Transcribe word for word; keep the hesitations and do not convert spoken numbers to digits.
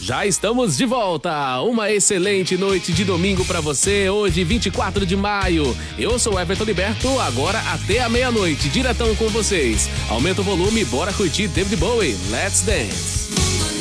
Já estamos de volta! Uma excelente noite de domingo pra você, hoje vinte e quatro de maio. Eu sou Everton Liberto, agora até a meia-noite, diretão com vocês. Aumenta o volume e bora curtir David Bowie, Let's Dance.